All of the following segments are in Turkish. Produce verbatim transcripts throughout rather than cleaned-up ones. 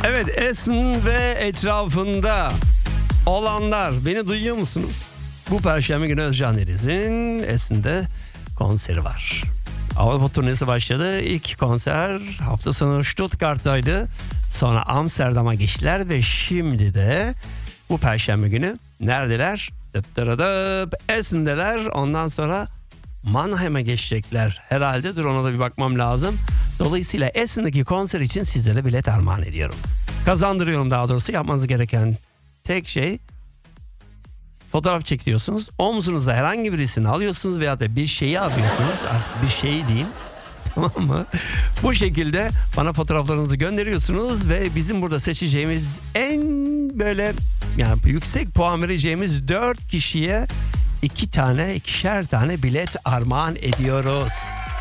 Evet, Essen ve etrafında olanlar, beni duyuyor musunuz? Bu Perşembe günü Özcan Deniz'in Essen'de konseri var. Avrupa turnesi başladı. İlk konser hafta sonu Stuttgart'taydı. Sonra Amsterdam'a geçtiler ve şimdi de bu Perşembe günü neredeler? Essen'deler. Ondan sonra Mannheim'a geçecekler herhalde. Dur, ona da bir bakmam lazım. Dolayısıyla Essen'deki konser için sizlere bilet armağan ediyorum. Kazandırıyorum daha doğrusu. Yapmanız gereken tek şey, fotoğraf çekiyorsunuz. Omzunuza herhangi birisini alıyorsunuz veya da bir şeyi alıyorsunuz. Artık bir şey diyeyim. Tamam mı? Bu şekilde bana fotoğraflarınızı gönderiyorsunuz ve bizim burada seçeceğimiz en böyle yani yüksek puan vereceğimiz dört kişiye iki tane, ikişer tane bilet armağan ediyoruz.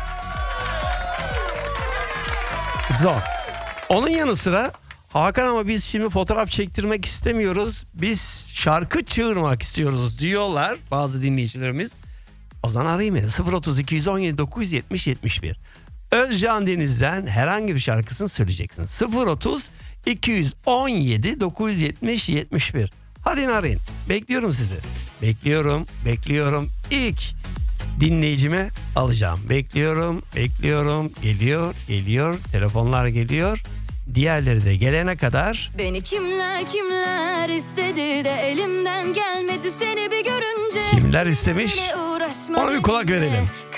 Zor. Onun yanı sıra Hakan ama biz şimdi fotoğraf çektirmek istemiyoruz. Biz şarkı çığırmak istiyoruz diyorlar bazı dinleyicilerimiz. O zaman arayayım beni. sıfır otuz iki yüz on yedi dokuz yüz yetmiş yetmiş bir. Özcan Deniz'den herhangi bir şarkısını söyleyeceksin. sıfır otuz iki yüz on yedi dokuz yüz yetmiş yetmiş bir. Hadi arayın. Bekliyorum sizi. Bekliyorum, bekliyorum. İlk dinleyicimi alacağım. Bekliyorum, bekliyorum. Geliyor, geliyor. Telefonlar geliyor. Diğerleri de gelene kadar. Beni kimler kimler istedi de elimden gelmedi seni bir görünce. Kimler istemiş? Ona bir kulak verelim.